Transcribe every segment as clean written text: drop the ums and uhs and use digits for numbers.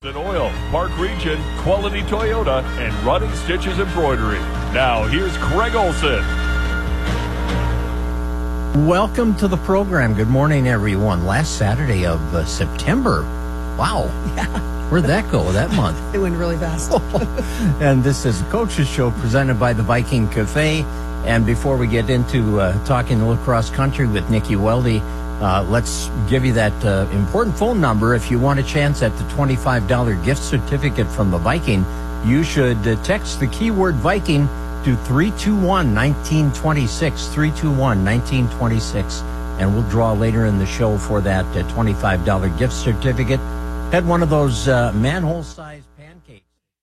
Oil, Park Region, Quality Toyota, and Running Stitches Embroidery. Now, here's Craig Olson. Welcome to the program. Good morning, everyone. Last Saturday of September. Wow. Yeah. Where'd that go, that month? It went really fast. And this is the Coach's Show presented by the Viking Cafe. And before we get into talking a little cross country with Nikki Weldy, let's give you that important phone number. If you want a chance at the $25 gift certificate from the Viking, you should text the keyword Viking to 321-1926, 321-1926, and we'll draw later in the show for that $25 gift certificate. Had one of those manhole-sized pancakes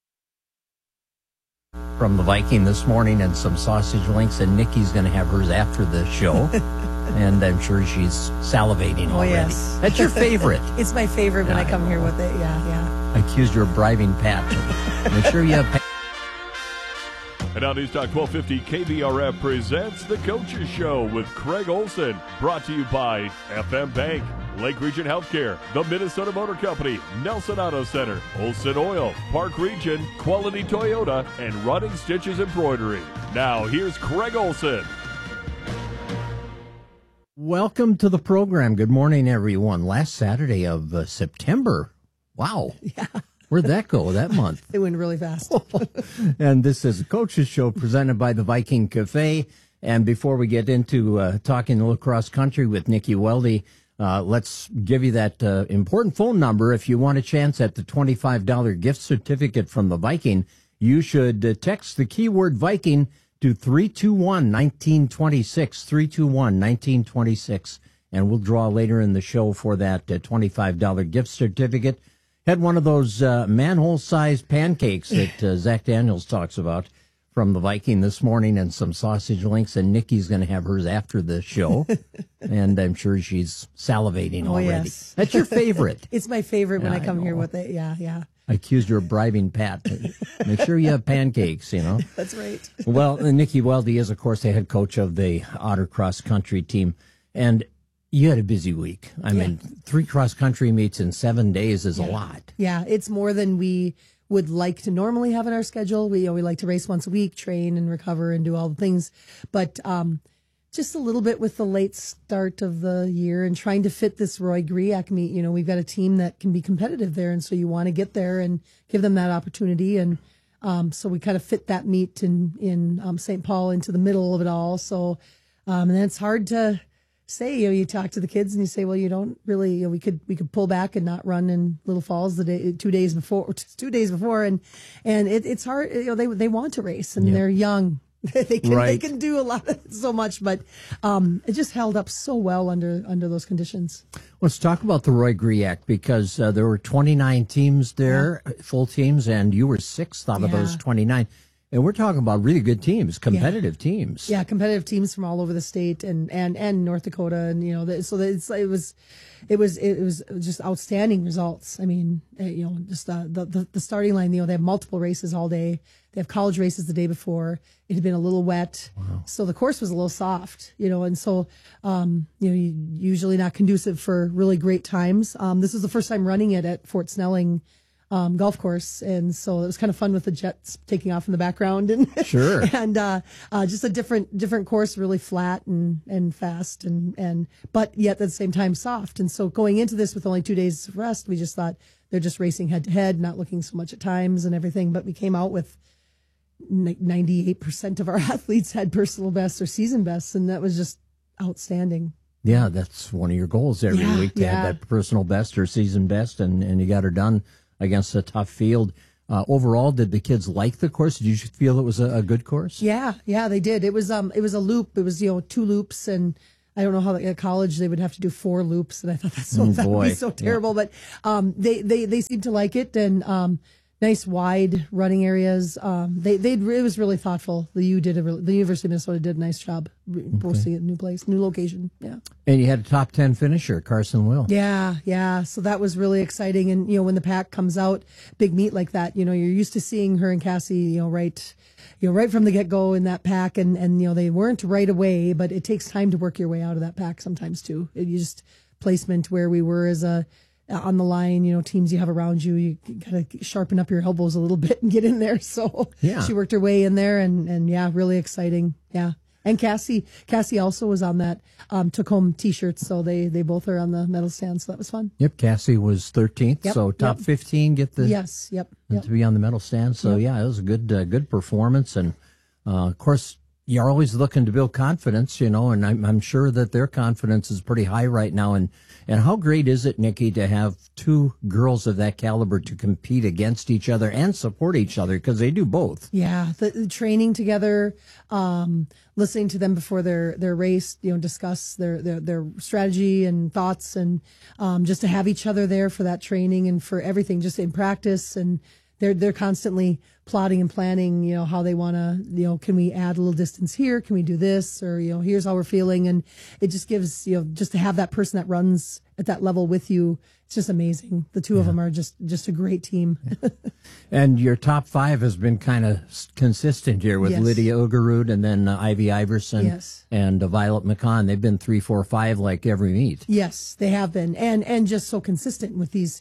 from the Viking this morning and some sausage links, and Nikki's going to have hers after the show. And I'm sure she's salivating already. Yes. That's your favorite. It's my favorite when I come here with it. Yeah. I accused you of bribing Pat. Make sure you have And now News Talk 1250 KBRF presents The Coach's Show with Craig Olson. Brought to you by FM Bank, Lake Region Healthcare, the Minnesota Motor Company, Nelson Auto Center, Olson Oil, Park Region, Quality Toyota, and Running Stitches Embroidery. Now, here's Craig Olson. Welcome to the program. Good morning, everyone. Last Saturday of September. Wow. Yeah. Where'd that go, that month? It went really fast. And this is the Coach's Show presented by the Viking Cafe. And before we get into talking a little cross country with Nikki Weldy, let's give you that important phone number. If you want a chance at the $25 gift certificate from the Viking, you should text the keyword Viking to 321-1926, 321-1926, and we'll draw later in the show for that $25 gift certificate. Had one of those manhole-sized pancakes that Zach Daniels talks about from the Viking this morning and some sausage links, and Nikki's going to have hers after the show, and I'm sure she's salivating already. Yes. That's your favorite. It's my favorite when I come here know. with it. Yeah. I accused you of bribing Pat. Make sure you have pancakes, you know. That's right. Well, Nikki Weldy is, of course, the head coach of the Otter cross country team. And you had a busy week. I mean, 3 cross country meets in 7 days is a lot. Yeah, it's more than we would like to normally have in our schedule. We like to race once a week, train and recover and do all the things. But just a little bit with the late start of the year and trying to fit this Roy Griak meet. You know, we've got a team that can be competitive there, and so you want to get there and give them that opportunity. And so we kind of fit that meet in St. Paul into the middle of it all. So and then it's hard to say. You talk to the kids and you say, well, you don't really. We could pull back and not run in Little Falls 2 days before, and it's hard. They want to race and they're young. They can do a lot, so much, but it just held up so well under those conditions. Let's talk about the Roy Griak, because there were 29 teams there, full teams, and you were 6th out of those 29. And we're talking about really good teams, competitive teams. Yeah, competitive teams from all over the state and North Dakota, and it was just outstanding results. I mean, just the starting line. They have multiple races all day. They have college races the day before. It had been a little wet, so the course was a little soft. And so usually not conducive for really great times. This was the first time running it at Fort Snelling golf course, and so it was kind of fun with the jets taking off in the background, and sure, and just a different course, really flat and fast, and but yet at the same time soft. And so going into this with only 2 days of rest, we just thought they're just racing head to head, not looking so much at times and everything. But we came out with 98% of our athletes had personal bests or season bests, and that was just outstanding. Yeah, that's one of your goals every week, to have that personal best or season best, and you got her done against a tough field. Overall, did the kids like the course? Did you feel it was a good course? Yeah, they did. It was a loop. It was 2 loops, and I don't know how at college they would have to do 4 loops, and I thought that would be so terrible. Yeah. But they seemed to like it, and nice wide running areas. It was really thoughtful. The University of Minnesota did a nice job posting a new place, new location. Yeah. And you had a top 10 finisher, Carson Will. Yeah. So that was really exciting. And when the pack comes out, big meet like that, you're used to seeing her and Cassie, right from the get go in that pack, and they weren't right away, but it takes time to work your way out of that pack sometimes too. You just placement where we were as a on the line, teams you have around you, you got to sharpen up your elbows a little bit and get in there. So she worked her way in there and yeah, really exciting. Yeah. And Cassie also was on that, took home T-shirts. So they both are on the medal stand. So that was fun. Yep. Cassie was 13th. Yep, so top 15 get the, to be on the medal stand. So yeah, it was a good performance. And, of course, you're always looking to build confidence, and I'm sure that their confidence is pretty high right now. And how great is it, Nikki, to have two girls of that caliber to compete against each other and support each other, because they do both. Yeah, the training together, listening to them before their race, discuss their strategy and thoughts, and just to have each other there for that training and for everything, just in practice. And they're constantly plotting and planning, how they want to, can we add a little distance here? Can we do this? Or, here's how we're feeling. And it just gives, just to have that person that runs at that level with you. It's just amazing. The two of them are just a great team. And your top 5 has been kind of consistent here with Lydia Ugerud and then Ivy Iverson and Violet McCann. They've been 3, 4, 5 like every meet. Yes, they have been. And just so consistent with these,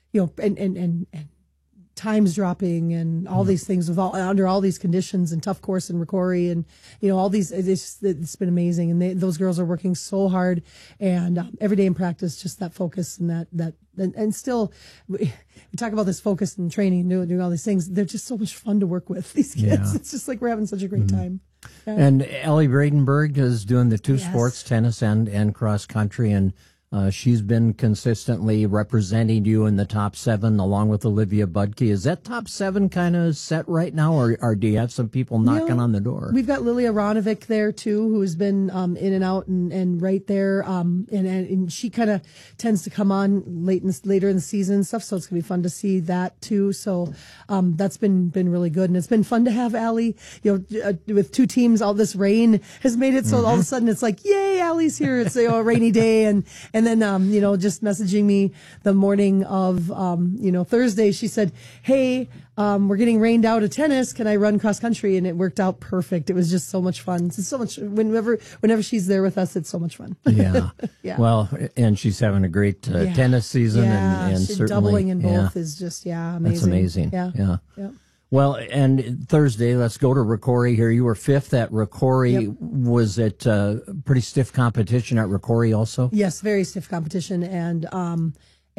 and times dropping and all these things under all these conditions and tough course in Rocori and all these. It's been amazing, and those girls are working so hard, and every day in practice, just that focus and that and still we talk about this focus and training and doing all these things. They're just so much fun to work with, these kids. Yeah. It's just like we're having such a great time. Yeah. And Ellie Bradenberg is doing the two sports, tennis and cross country, and she's been consistently representing you in the top 7 along with Olivia Budke. Is that top 7 kind of set right now, or do you have some people knocking on the door? We've got Lilia Ronovic there too, who's been in and out and right there. And she kind of tends to come on later in the season and stuff. So it's gonna be fun to see that too. So that's been really good, and it's been fun to have Allie. With 2 teams, all this rain has made it so all of a sudden it's like, yay, Allie's here. It's a rainy day, and then, just messaging me the morning of, Thursday, she said, hey, we're getting rained out of tennis. Can I run cross country? And it worked out perfect. It was just so much fun. It's so much, whenever she's there with us, it's so much fun. Yeah. Well, and she's having a great tennis season and certainly doubling in both is just, amazing. That's amazing. Yeah. Well, and Thursday, let's go to Rocori here. You were 5th at Rocori. Yep. Was it pretty stiff competition at Rocori also? Yes, very stiff competition. And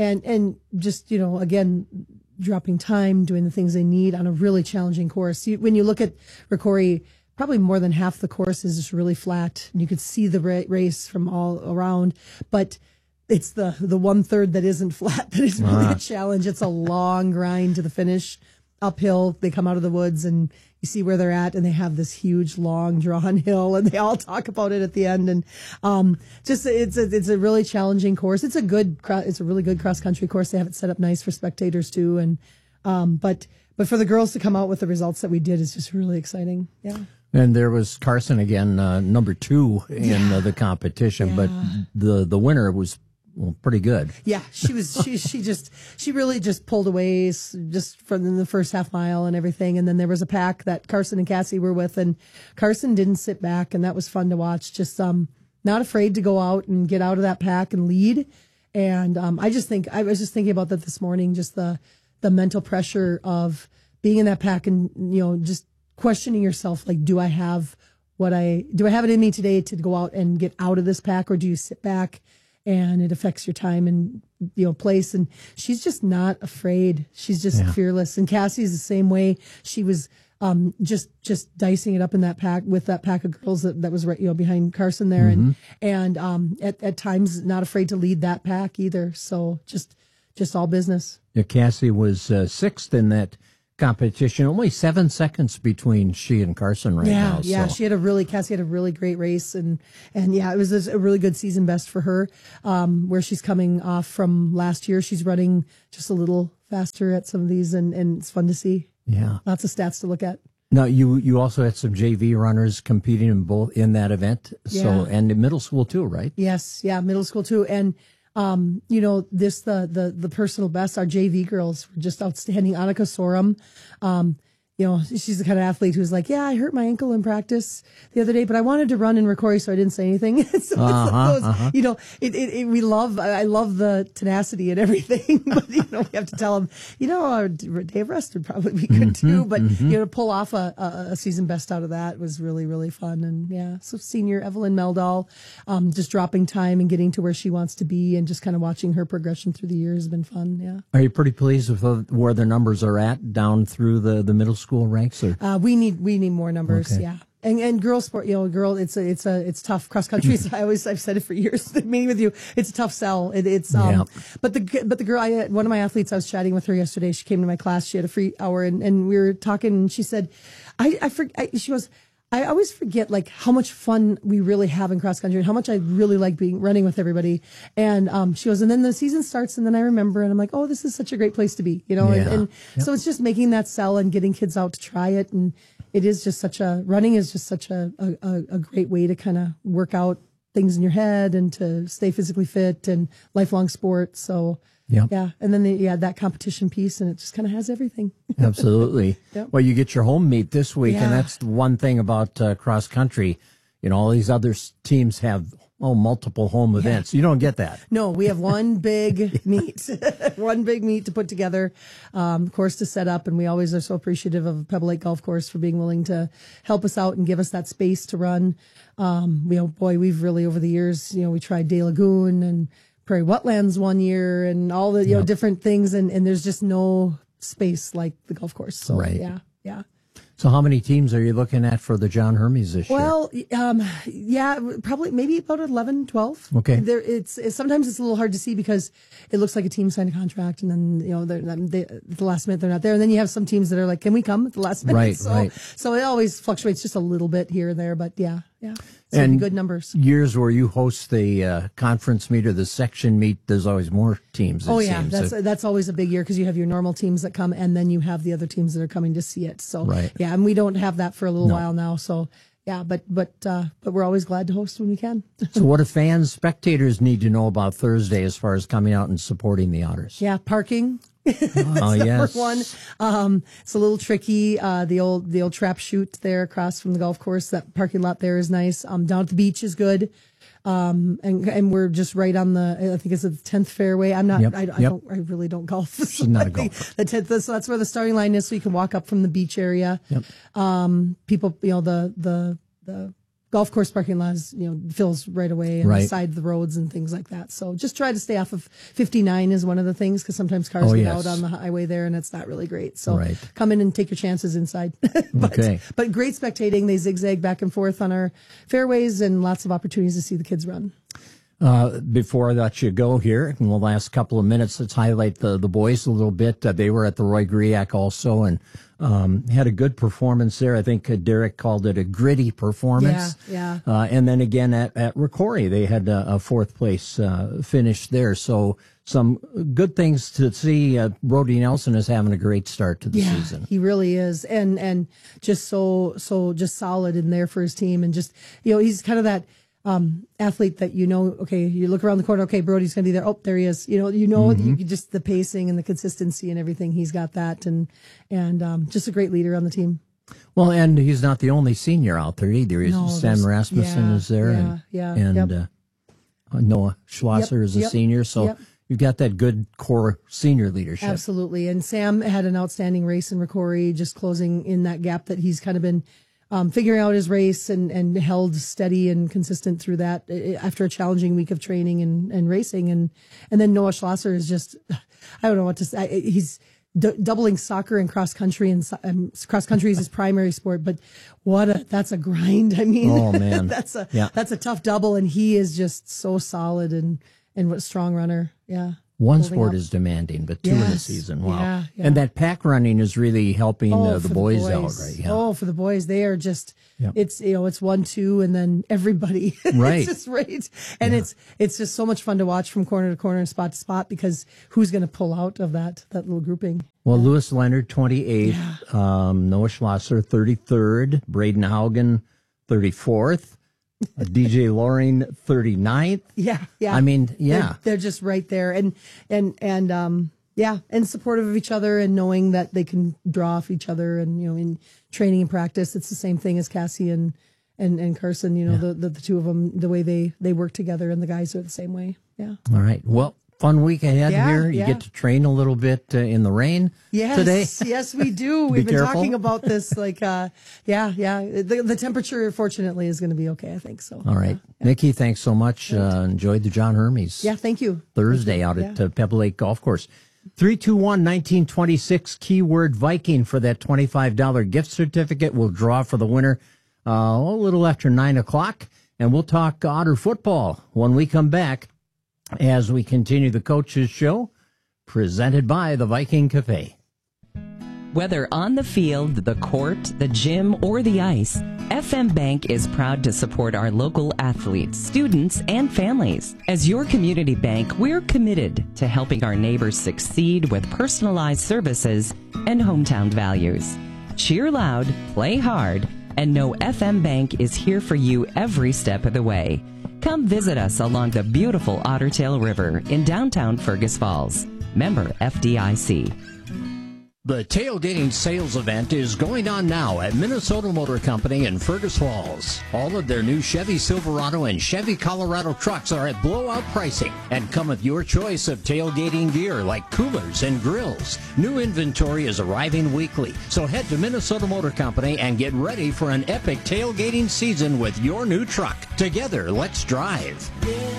just, again, dropping time, doing the things they need on a really challenging course. When you look at Rocori, probably more than half the course is just really flat. And you could see the race from all around. But it's the 1/3 that isn't flat that is really a challenge. It's a long grind to the finish. Uphill, they come out of the woods and you see where they're at, and they have this huge, long, drawn hill, and they all talk about it at the end. And it's a really challenging course. It's a really good cross country course. They have it set up nice for spectators too. And but for the girls to come out with the results that we did is just really exciting. Yeah. And there was Carson again, number 2 in the competition, but the winner was pretty good. Yeah, she was. She really just pulled away just from the first half mile and everything. And then there was a pack that Carson and Cassie were with, and Carson didn't sit back, and that was fun to watch. Just not afraid to go out and get out of that pack and lead. And I was just thinking about that this morning. Just the mental pressure of being in that pack, and just questioning yourself, like, do I have it in me today to go out and get out of this pack, or do you sit back? And it affects your time and place. And she's just not afraid. She's just fearless. And Cassie's the same way. She was just dicing it up in that pack with that pack of girls that was right behind Carson there, and at times not afraid to lead that pack either. So just all business. Yeah, Cassie was 6th in that competition. Only 7 seconds between she and Carson right now. Yeah, Cassie had a really great race, and it was a really good season best for her. Where she's coming off from last year, she's running just a little faster at some of these, and it's fun to see. Yeah, lots of stats to look at. Now you also had some JV runners competing in that event. So and in middle school too, right? Yes, middle school too, and. The personal best, our JV girls were just outstanding. Annika Sorum, she's the kind of athlete who's like, yeah, I hurt my ankle in practice the other day, but I wanted to run in Rocori, so I didn't say anything. So I love the tenacity and everything, but we have to tell them, a day of rest would probably be good too. But to pull off a season best out of that was really, really fun. And so senior Evelyn Meldal, just dropping time and getting to where she wants to be, and just kind of watching her progression through the years has been fun. Yeah. Are you pretty pleased with where the numbers are at down through the middle school ranks? Or? We need more numbers. Okay. Yeah. And girls sport, it's tough. Cross country. I've said it for years. Meeting with you, it's a tough sell. But the girl, one of my athletes, I was chatting with her yesterday. She came to my class. She had a free hour, and we were talking. And she said, she goes, I always forget like how much fun we really have in cross country and how much I really like running with everybody. And she goes, and then the season starts, and then I remember, and I'm like, oh, this is such a great place to be, So it's just making that sell and getting kids out to try it. And it is just running is just such a great way to kind of work out things in your head and to stay physically fit and lifelong sport. So yeah. And then you add that competition piece, and it just kind of has everything. Absolutely. Yep. Well, you get your home meet this week, and Yeah. that's one thing about cross country. All these other teams have multiple home events. You don't get that. No, we have one big meet, one big meet to put together, course to set up. And we always are so appreciative of Pebble Lake Golf Course for being willing to help us out and give us that space to run. We've really, over the years, we tried Day Lagoon and Prairie Wetlands one year and all the, different things. And there's just no space like the golf course. So, Right. Yeah. So how many teams are you looking at for the John Hermes this year? Well, probably maybe about 11, 12. Okay. Sometimes it's a little hard to see because it looks like a team signed a contract, and then at the last minute they're not there, and then you have some teams that are like, "Can we come at the last minute?" Right. So it always fluctuates just a little bit here and there, but yeah. So And good numbers. Years where you host the conference meet or the section meet, there's always more teams. Oh yeah, that's always a big year because you have your normal teams that come, and then you have the other teams that are coming to see it. So Right. yeah, and we don't have that for a little while now. So yeah, but we're always glad to host when we can. So what do spectators need to know about Thursday as far as coming out and supporting the Otters? Yeah, parking. Oh yes. One. It's a little tricky. The old trap chute there across from the golf course. That parking lot there is nice. Down at the beach is good. And we're just right on I think it's the 10th fairway. I'm not, Yep. I really don't golf. So not a golfer. The 10th, so that's where the starting line is. So you can walk up from the beach area. Yep. People, the golf course parking lot is, fills right away on the Right. side of the roads and things like that. So just try to stay off of 59 is one of the things, because sometimes cars get yes. out on the highway there and it's not really great. So Right. come in and take your chances inside. Okay. But great spectating. They zigzag back and forth on our fairways and lots of opportunities to see the kids run. Before I let you go here, in the last couple of minutes, let's highlight the boys a little bit. They were at the Roy Griak also and had a good performance there. I think Derek called it a gritty performance. Yeah. And then again at Rocori, they had a fourth place finish there. So some good things to see. Brody Nelson is having a great start to the season. He really is. And just so just solid in there for his team. And just, he's kind of that athlete that, okay, you look around the corner, okay, Brody's going to be there. Oh, there he is. You just the pacing and the consistency and everything. He's got that. And just a great leader on the team. Well, and he's not the only senior out there either. Sam Rasmussen is there. And Noah Schlosser is a senior. So you've got that good core senior leadership. Absolutely. And Sam had an outstanding race in Rocori, just closing in that gap that he's kind of been figuring out his race and held steady and consistent through that after a challenging week of training and racing. And then Noah Schlosser is just, I don't know what to say. He's doubling soccer and cross country, and cross country is his primary sport, but that's a grind. I mean, oh man, that's a tough double. And he is just so solid and what a strong runner. Yeah. One sport is demanding, but two in the season. Wow. Yeah. And that pack running is really helping the boys out, right? Yeah. Oh, for the boys. They are just, it's 1-2 and then everybody. Right. It's just right. And it's just so much fun to watch from corner to corner and spot to spot, because who's going to pull out of that little grouping? Well, Lewis Leonard, 28th, Noah Schlosser, 33rd, Braden Haugen, 34th. DJ Loring, 39th. Yeah. I mean, They're just right there. And Yeah, and supportive of each other and knowing that they can draw off each other. And, in training and practice, it's the same thing as Cassie and Carson, the two of them, the way they work together, and the guys are the same way. Yeah. All right. Well, fun week ahead here. You get to train a little bit in the rain today. Yes, we do. We've been talking about this. The temperature, fortunately, is going to be okay, I think. So. All right. Yeah. Nikki, thanks so much. Enjoyed the John Hermes. Yeah, thank you. Thursday out at Pebble Lake Golf Course. 321-1926, keyword Viking for that $25 gift certificate. We'll draw for the winner a little after 9 o'clock, and we'll talk Otter football when we come back as we continue the Coaches Show, presented by the Viking Cafe. Whether on the field, the court, the gym, or the ice, FM Bank is proud to support our local athletes, students, and families. As your community bank, we're committed to helping our neighbors succeed with personalized services and hometown values. Cheer loud, play hard, and know FM Bank is here for you every step of the way. Come visit us along the beautiful Ottertail River in downtown Fergus Falls. Member FDIC. The tailgating sales event is going on now at Minnesota Motor Company in Fergus Falls. All of their new Chevy Silverado and Chevy Colorado trucks are at blowout pricing and come with your choice of tailgating gear like coolers and grills. New inventory is arriving weekly, so head to Minnesota Motor Company and get ready for an epic tailgating season with your new truck. Together, let's drive.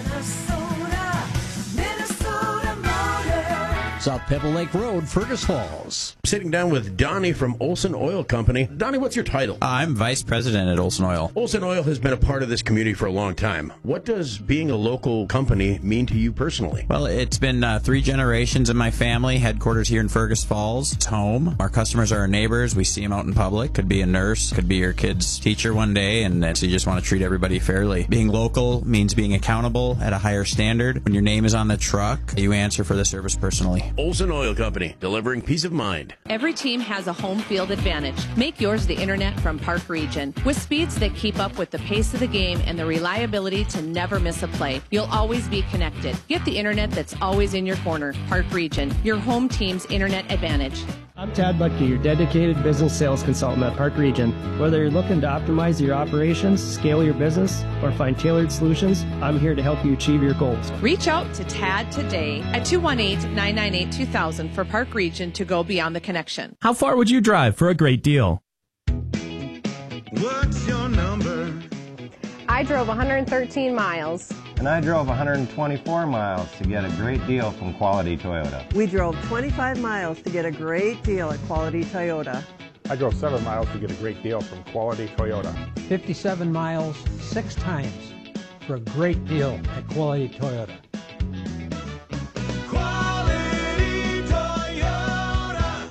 South Pebble Lake Road, Fergus Falls. Sitting down with Donnie from Olson Oil Company. Donnie, what's your title? I'm Vice President at Olson Oil. Olson Oil has been a part of this community for a long time. What does being a local company mean to you personally? Well, it's been 3 generations in my family. Headquarters here in Fergus Falls. It's home. Our customers are our neighbors. We see them out in public. Could be a nurse, could be your kid's teacher one day, and so you just want to treat everybody fairly. Being local means being accountable at a higher standard. When your name is on the truck, you answer for the service personally. Olson Oil Company, delivering peace of mind. Every team has a home field advantage. Make yours the internet from Park Region. With speeds that keep up with the pace of the game and the reliability to never miss a play, you'll always be connected. Get the internet that's always in your corner. Park Region, your home team's internet advantage. I'm Tad Butke, your dedicated business sales consultant at Park Region. Whether you're looking to optimize your operations, scale your business, or find tailored solutions, I'm here to help you achieve your goals. Reach out to Tad today at 218-998-2000 for Park Region to go beyond the connection. How far would you drive for a great deal? What's your number? I drove 113 miles. And I drove 124 miles to get a great deal from Quality Toyota. We drove 25 miles to get a great deal at Quality Toyota. I drove 7 miles to get a great deal from Quality Toyota. 57 miles 6 times for a great deal at Quality Toyota. Quality Toyota.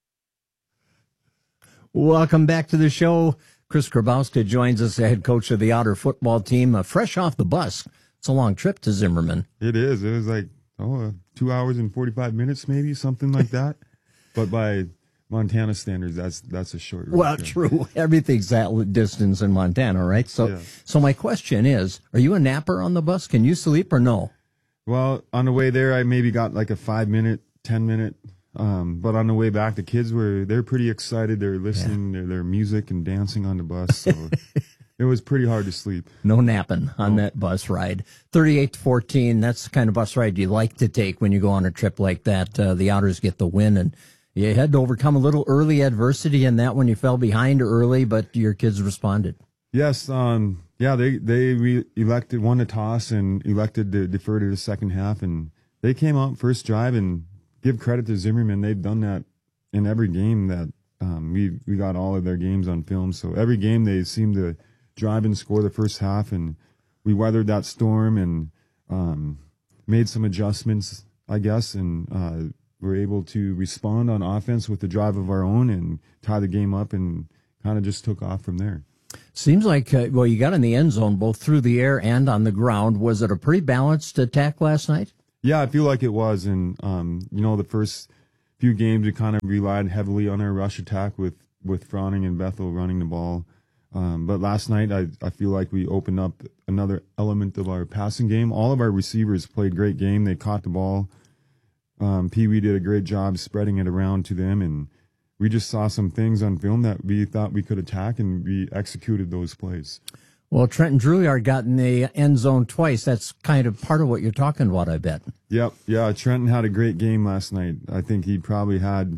Welcome back to the show. Chris Grabowska joins us, the head coach of the Otter football team, fresh off the bus. It's a long trip to Zimmerman. It is. It was like 2 hours and 45 minutes, maybe something like that. But by Montana standards, that's a short. Well, trip. True. Everything's that distance in Montana, right? So, So my question is: are you a napper on the bus? Can you sleep or no? Well, on the way there, I maybe got like a 5-minute, 10-minute. But on the way back, the kids they're pretty excited. They're listening to their music and dancing on the bus. So. It was pretty hard to sleep. No napping on that bus ride. 38-14, that's the kind of bus ride you like to take when you go on a trip like that. The Otters get the win, and you had to overcome a little early adversity in that one. You fell behind early, but your kids responded. Yes, they won the toss and elected to defer to the second half, and they came out first drive, and give credit to Zimmerman. They've done that in every game that we got all of their games on film. So every game they seem to drive and score the first half, and we weathered that storm and made some adjustments, I guess, and were able to respond on offense with the drive of our own and tie the game up, and kind of just took off from there. Seems like, you got in the end zone both through the air and on the ground. Was it a pretty balanced attack last night? Yeah, I feel like it was, and the first few games we kind of relied heavily on our rush attack with Frowning and Bethel running the ball. But last night, I feel like we opened up another element of our passing game. All of our receivers played great game. They caught the ball Pee Wee did a great job spreading it around to them, and we just saw some things on film that we thought we could attack, and we executed those plays. Well, Trenton Drouillard got in the end zone twice. That's kind of part of what you're talking about, I bet. Yep. Yeah, Trenton had a great game last night. I think he probably had,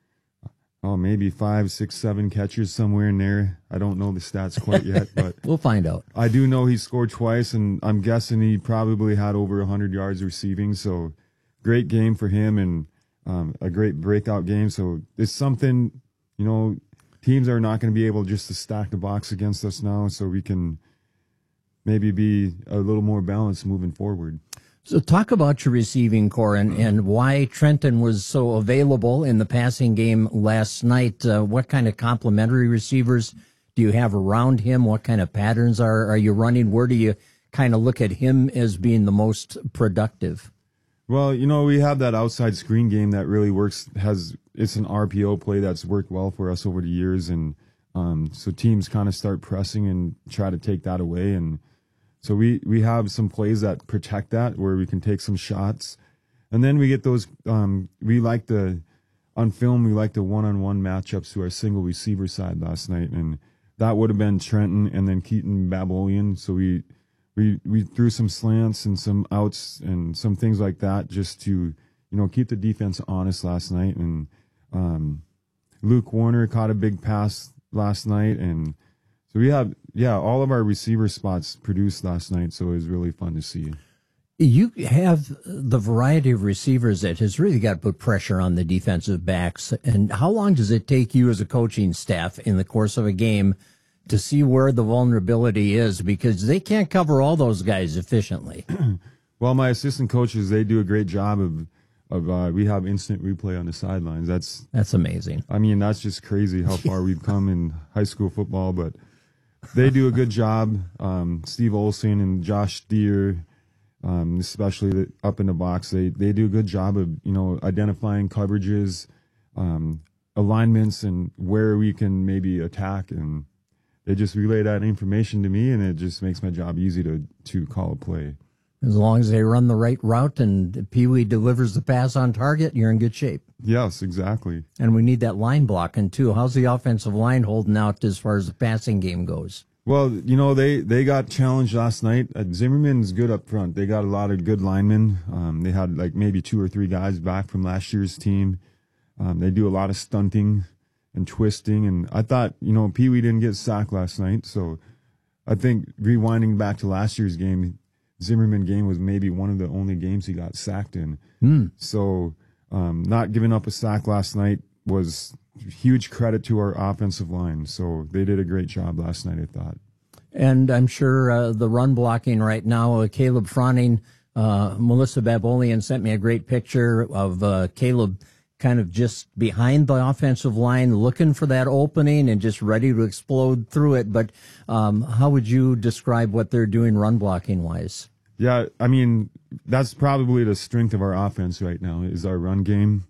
maybe 5, 6, 7 catches somewhere in there. I don't know the stats quite yet, but we'll find out. I do know he scored twice, and I'm guessing he probably had over 100 yards receiving. So great game for him, and a great breakout game. So it's something, teams are not going to be able just to stack the box against us now, so we can maybe be a little more balanced moving forward. So talk about your receiving core and why Trenton was so available in the passing game last night. What kind of complementary receivers do you have around him? What kind of patterns are you running? Where do you kind of look at him as being the most productive? Well, we have that outside screen game that really works. It's an RPO play that's worked well for us over the years, and so teams kind of start pressing and try to take that away. And so we have some plays that protect that, where we can take some shots, and then we get those. On film, we like the one-on-one matchups to our single receiver side last night, and that would have been Trenton and then Keaton Babolian. So we threw some slants and some outs and some things like that just to, keep the defense honest last night. And Luke Warner caught a big pass last night. And so we have, all of our receiver spots produced last night. So it was really fun to see. You have the variety of receivers that has really got to put pressure on the defensive backs. And how long does it take you as a coaching staff in the course of a game to see where the vulnerability is, because they can't cover all those guys efficiently? Well, my assistant coaches, they do a great job of we have instant replay on the sidelines. That's amazing. I mean, that's just crazy how far we've come in high school football, but they do a good job. Steve Olson and Josh Deere, especially up in the box, they do a good job of, identifying coverages, alignments, and where we can maybe attack, and they just relay that information to me, and it just makes my job easy to call a play. As long as they run the right route and Pee Wee delivers the pass on target, you're in good shape. Yes, exactly. And we need that line blocking, too. How's the offensive line holding out as far as the passing game goes? Well, they got challenged last night. Zimmerman's good up front. They got a lot of good linemen. They had maybe 2 or 3 guys back from last year's team. They do a lot of stunting and twisting, and I thought, Pee Wee didn't get sacked last night, so I think rewinding back to last year's game, Zimmerman game was maybe one of the only games he got sacked in. So not giving up a sack last night was huge credit to our offensive line, so they did a great job last night, I thought. And I'm sure the run blocking right now, Caleb Froning, Melissa Babolian sent me a great picture of Caleb kind of just behind the offensive line, looking for that opening and just ready to explode through it. But how would you describe what they're doing run blocking wise? Yeah, I mean, that's probably the strength of our offense right now is our run game.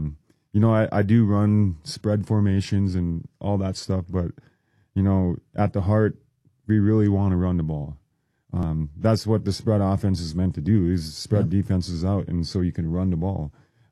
I do run spread formations and all that stuff, but, at the heart, we really want to run the ball. That's what the spread offense is meant to do, is spread defenses out, and so you can run the ball.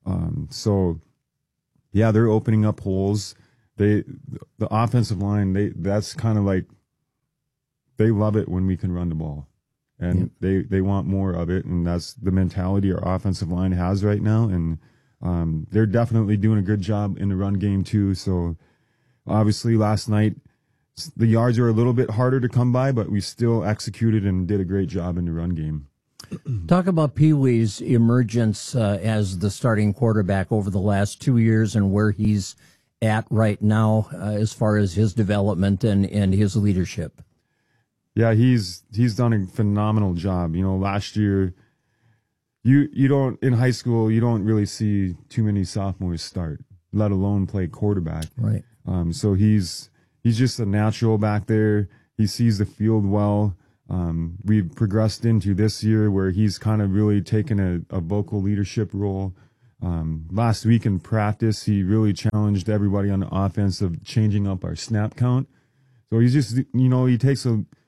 They're opening up holes. The offensive line, that's kind of like, they love it when we can run the ball, and they want more of it, and that's the mentality our offensive line has right now. And they're definitely doing a good job in the run game too. So obviously last night the yards are a little bit harder to come by, but we still executed and did a great job in the run game. Talk about Pee Wee's emergence as the starting quarterback over the last 2 years and where he's at right now as far as his development and his leadership. Yeah, he's done a phenomenal job. Last year, you don't, in high school, you don't really see too many sophomores start, let alone play quarterback. Right. So he's just a natural back there. He sees the field well. We've progressed into this year where he's kind of really taken a vocal leadership role. Last week in practice, he really challenged everybody on the offense of changing up our snap count. So he's just, he takes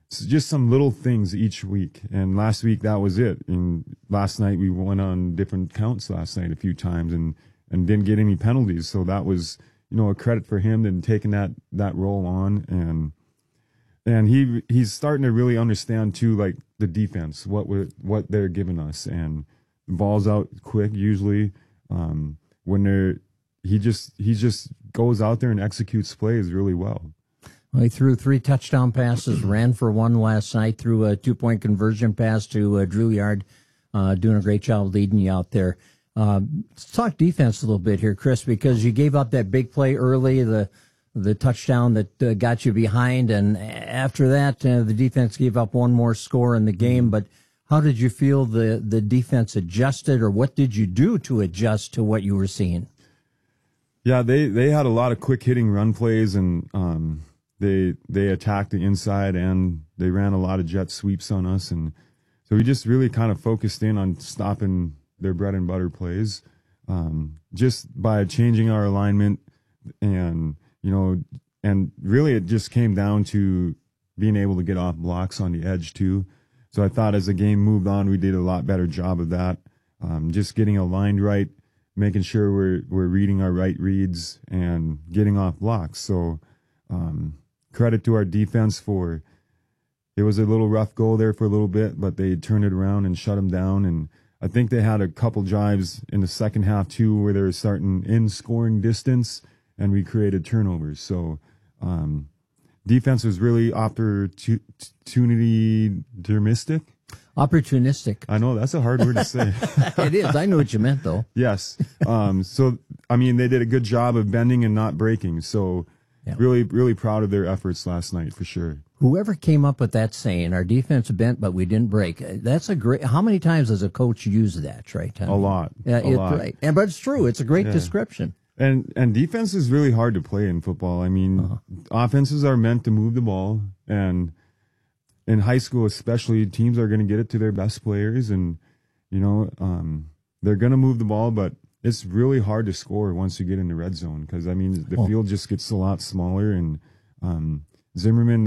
just some little things each week. And last week that was it. And last night we went on different counts last night a few times and didn't get any penalties. So that was, a credit for him and taking that role on. And he's starting to really understand too, like the defense, what they're giving us, and the ball's out quick usually. When he just goes out there and executes plays really well. Well, he threw 3 touchdown passes, ran for 1 last night, threw a 2-point conversion pass to Drew Yard, doing a great job leading you out there. Let's talk defense a little bit here, Chris, because you gave up that big play early, the touchdown that got you behind, and after that, the defense gave up 1 more score in the game. But how did you feel the defense adjusted, or what did you do to adjust to what you were seeing? Yeah, they had a lot of quick hitting run plays, and they attacked the inside, and they ran a lot of jet sweeps on us, and so we just really kind of focused in on stopping their bread and butter plays, just by changing our alignment, and and really it just came down to being able to get off blocks on the edge too. So I thought as the game moved on, we did a lot better job of that, just getting aligned right, making sure we're reading our right reads and getting off blocks. So credit to our defense for, it was a little rough goal there for a little bit, but they turned it around and shut them down. And I think they had a couple drives in the second half too where they were starting in scoring distance, and we created turnovers. So defense was really opportunistic. Opportunistic. I know, that's a hard word to say. It is. I know what you meant, though. Yes. So, I mean, they did a good job of bending and not breaking. So really, really proud of their efforts last night for sure. Whoever came up with that saying, our defense bent, but we didn't break. That's a great, how many times does a coach use that, Trey? A lot. Yeah, a lot. Right. But it's true. It's a great description. And defense is really hard to play in football. I mean, offenses are meant to move the ball, and in high school especially, teams are going to get it to their best players, and they're going to move the ball, but it's really hard to score once you get in the red zone, because I mean the field just gets a lot smaller, and Zimmerman,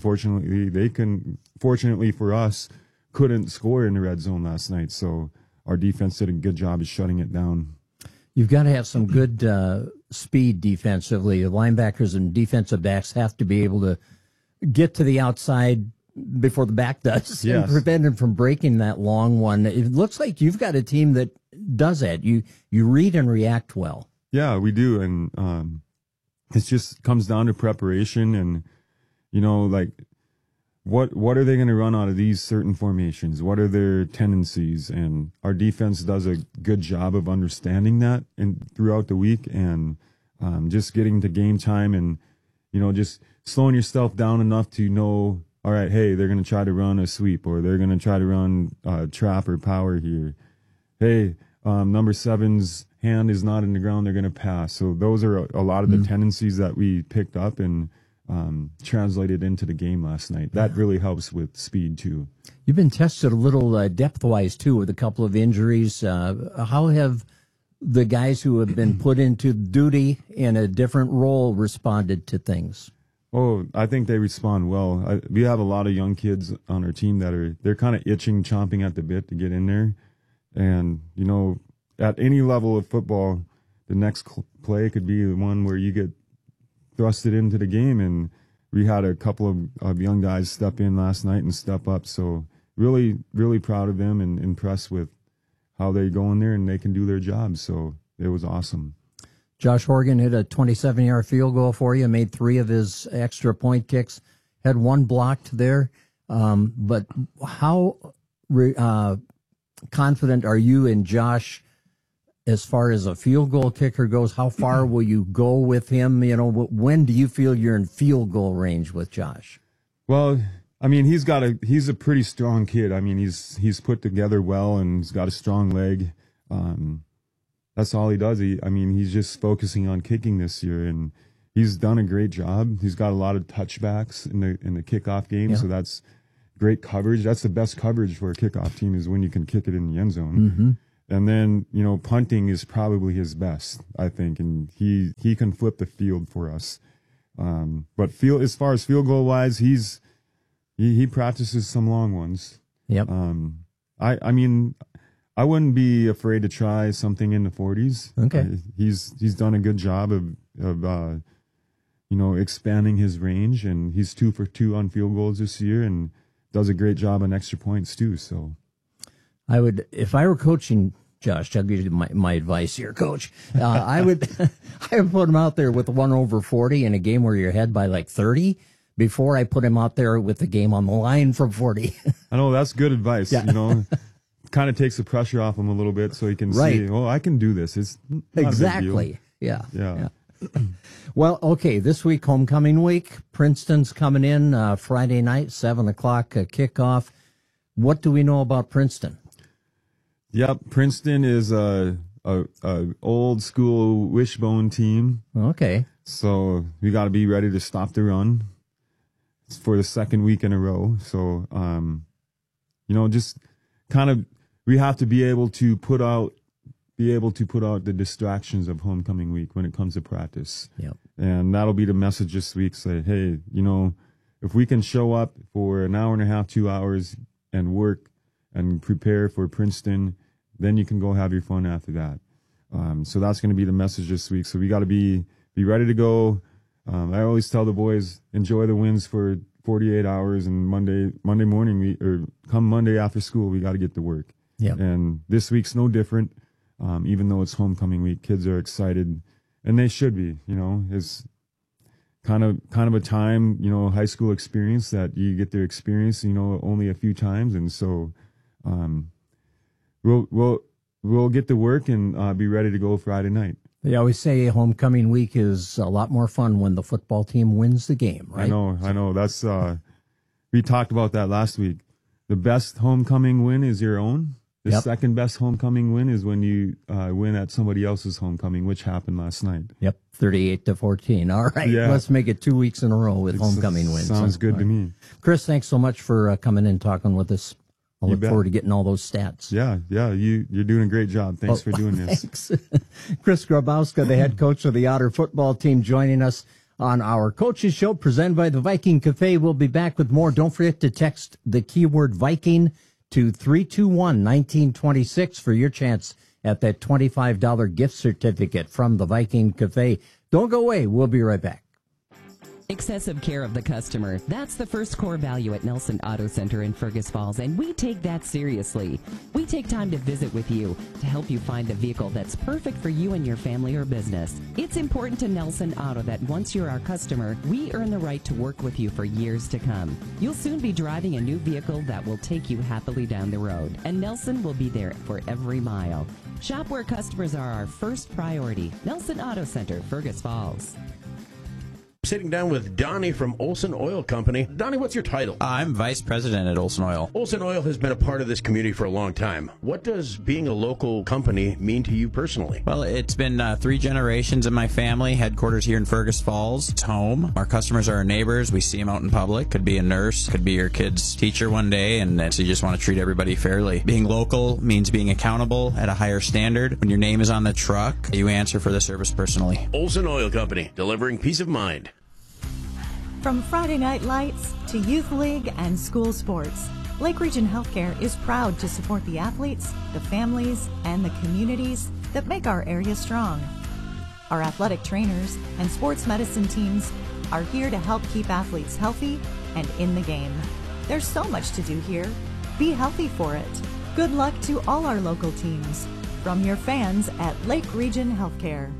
fortunately for us, couldn't score in the red zone last night, so our defense did a good job of shutting it down. You've got to have some good speed defensively. The linebackers and defensive backs have to be able to get to the outside before the back does, and prevent him from breaking that long one. It looks like you've got a team that does that. You read and react well. Yeah, we do, and it just comes down to preparation, and like what are they going to run out of these certain formations? What are their tendencies? And our defense does a good job of understanding that throughout the week, and just getting to game time, and just slowing yourself down enough to know, all right, hey, they're going to try to run a sweep, or they're going to try to run trap or power here. Hey, number 7's hand is not in the ground, they're going to pass. So those are a lot of the tendencies that we picked up and translated into the game last night. That really helps with speed too. You've been tested a little depth-wise too with a couple of injuries. How have the guys who have been put into duty in a different role responded to things? Oh, I think they respond well. We have a lot of young kids on our team that they're kind of chomping at the bit to get in there. And, at any level of football, the next play could be the one where you get thrusted into the game. And we had a couple of young guys step in last night and step up. So really, really proud of them and impressed with how they go in there and they can do their job. So it was awesome. Josh Horgan hit a 27-yard field goal for you, made 3 of his extra point kicks, had 1 blocked there. But how confident are you in Josh as far as a field goal kicker goes? How far will you go with him? When do you feel you're in field goal range with Josh? Well, I mean, he's a pretty strong kid. I mean, he's put together well, and he's got a strong leg. That's all he does. He's just focusing on kicking this year, and he's done a great job. He's got a lot of touchbacks in the kickoff game, so that's great coverage. That's the best coverage for a kickoff team, is when you can kick it in the end zone. Mm-hmm. And then, punting is probably his best, I think, and he can flip the field for us. But as far as field goal wise, he's He practices some long ones. Yep. I mean, I wouldn't be afraid to try something in the 40s. Okay. He's done a good job of expanding his range, and he's 2 for 2 on field goals this year, and does a great job on extra points too. So, I would, if I were coaching Josh, I'll give you my advice here, Coach. I would put him out there with 1 over 40 in a game where you're ahead by like 30 before I put him out there with the game on the line from 40. I know that's good advice. Yeah. Kind of takes the pressure off him a little bit, so he can Right. see, oh, I can do this. It's not a big deal. Exactly. Yeah. Yeah. Well, okay, this week, homecoming week. Princeton's coming in Friday night, 7:00 kickoff. What do we know about Princeton? Yep, Princeton is a old school wishbone team. Okay. So we got to be ready to stop the run. It's for the second week in a row. So, just kind of, we have to be able to put out the distractions of homecoming week when it comes to practice. Yep. And that'll be the message this week. Say, hey, if we can show up for an hour and a half, 2 hours and work and prepare for Princeton, then you can go have your fun after that. So that's going to be the message this week. So we got to be ready to go. I always tell the boys, enjoy the wins for 48 hours, and Monday morning, come Monday after school, we got to get to work. Yeah. And this week's no different. Even though it's homecoming week, kids are excited, and they should be. It's kind of a time, high school experience that you get to experience, only a few times, and so we'll get to work and be ready to go Friday night. They always say homecoming week is a lot more fun when the football team wins the game, right? I know. That's we talked about that last week. The best homecoming win is your own. The second best homecoming win is when you win at somebody else's homecoming, which happened last night. Yep, 38-14. All right, Let's make it 2 weeks in a row with homecoming wins. Sounds good to me. Chris, thanks so much for coming in and talking with us. I'll look forward to getting all those stats. Yeah, you're doing a great job. Thanks for doing this. Thanks. Chris Grabowska, the head coach of the Otter football team, joining us on our Coaches Show presented by the Viking Cafe. We'll be back with more. Don't forget to text the keyword Viking to 321-1926 for your chance at that $25 gift certificate from the Viking Cafe. Don't go away. We'll be right back. Excessive care of the customer. That's the first core value at Nelson Auto Center in Fergus Falls, and we take that seriously. We take time to visit with you to help you find the vehicle that's perfect for you and your family or business. It's important to Nelson Auto that once you're our customer, we earn the right to work with you for years to come. You'll soon be driving a new vehicle that will take you happily down the road, and Nelson will be there for every mile. Shop where customers are our first priority. Nelson Auto Center, Fergus Falls. Sitting down with Donnie from Olson Oil Company. Donnie, what's your title? I'm Vice President at Olson Oil. Olson Oil has been a part of this community for a long time. What does being a local company mean to you personally? Well, it's been 3 generations in my family, headquarters here in Fergus Falls. It's home. Our customers are our neighbors. We see them out in public. Could be a nurse, could be your kid's teacher one day, and so you just want to treat everybody fairly. Being local means being accountable at a higher standard. When your name is on the truck, you answer for the service personally. Olson Oil Company, delivering peace of mind. From Friday Night Lights to Youth League and school sports, Lake Region Healthcare is proud to support the athletes, the families, and the communities that make our area strong. Our athletic trainers and sports medicine teams are here to help keep athletes healthy and in the game. There's so much to do here. Be healthy for it. Good luck to all our local teams. From your fans at Lake Region Healthcare.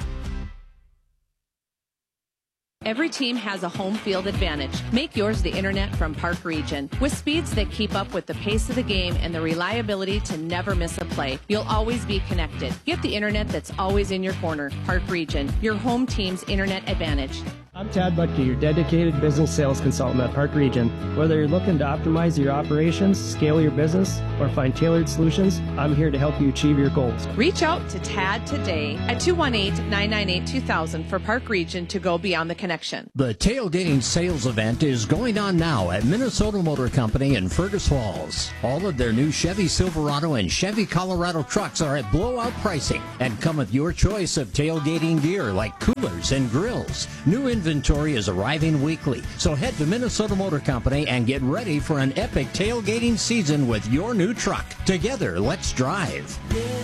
Every team has a home field advantage. Make yours the internet from Park Region. With speeds that keep up with the pace of the game and the reliability to never miss a play, you'll always be connected. Get the internet that's always in your corner. Park Region, your home team's internet advantage. I'm Tad Butke, your dedicated business sales consultant at Park Region. Whether you're looking to optimize your operations, scale your business, or find tailored solutions, I'm here to help you achieve your goals. Reach out to Tad today at 218-998-2000 for Park Region to go beyond the connection. The tailgating sales event is going on now at Minnesota Motor Company in Fergus Falls. All of their new Chevy Silverado and Chevy Colorado trucks are at blowout pricing and come with your choice of tailgating gear like coolers and grills. New inventory inventory is arriving weekly. So head to Minnesota Motor Company and get ready for an epic tailgating season with your new truck. Together, let's drive.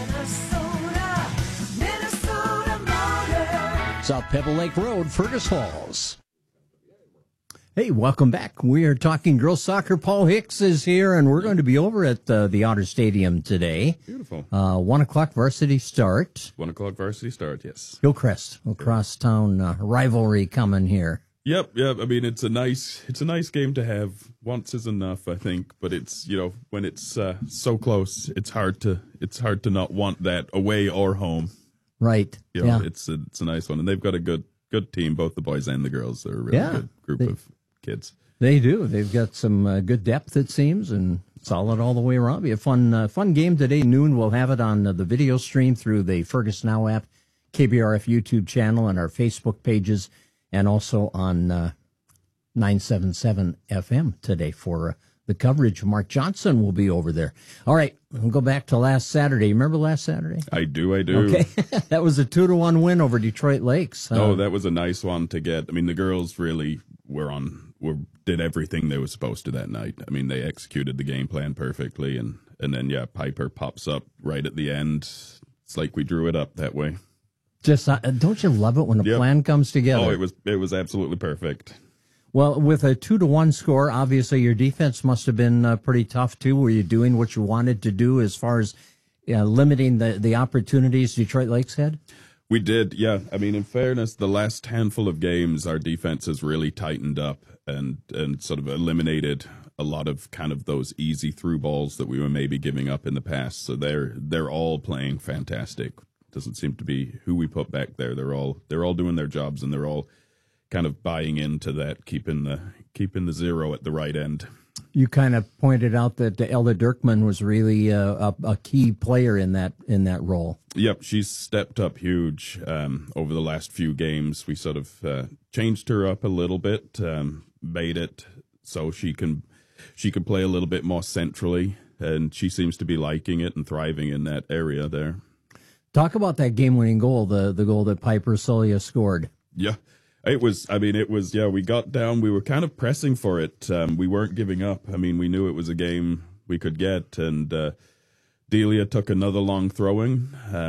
Minnesota Motor. South Pebble Lake Road, Fergus Falls. Hey, welcome back. We are talking girls soccer. Paul Hicks is here, and we're going to be over at the Otter Stadium today. Beautiful. 1 o'clock varsity start. 1 o'clock varsity start, yes. Hillcrest, across town rivalry coming here. Yep. I mean, it's a nice game to have. Once is enough, I think. But it's, when it's so close, it's hard to not want that away or home. Right. It's a nice one, and they've got a good team, both the boys and the girls. They're a really good group of kids. They do. They've got some good depth, it seems, and solid all the way around. Be a fun game today. Noon. We'll have it on the video stream through the Fergus Now app, KBRF YouTube channel, and our Facebook pages, and also on 977 FM today for the coverage. Mark Johnson will be over there. All right, we'll go back to last Saturday. Remember last Saturday? I do. Okay. That was a 2-1 win over Detroit Lakes. That was a nice one to get. I mean, the girls really did everything they were supposed to that night. I mean, they executed the game plan perfectly, and then Piper pops up right at the end. It's like we drew it up that way. Just don't you love it when a plan comes together? Oh, it was absolutely perfect. Well, with a 2-1 score, obviously your defense must have been pretty tough too. Were you doing what you wanted to do as far as limiting the opportunities Detroit Lakes had? We did, yeah. I mean, in fairness, the last handful of games, our defense has really tightened up and sort of eliminated a lot of kind of those easy through balls that we were maybe giving up in the past. So they're all playing fantastic. Doesn't seem to be who we put back there. They're all doing their jobs, and they're all kind of buying into that, keeping the zero at the right end. You kind of pointed out that Elda Dirkman was really a key player in that role. Yep, she's stepped up huge over the last few games. We sort of changed her up a little bit, made it so she can play a little bit more centrally, and she seems to be liking it and thriving in that area there. Talk about that game-winning goal, the goal that Piper Solia scored. Yeah. We got down. We were kind of pressing for it. We weren't giving up. I mean, we knew it was a game we could get, and Delia took another long throwing.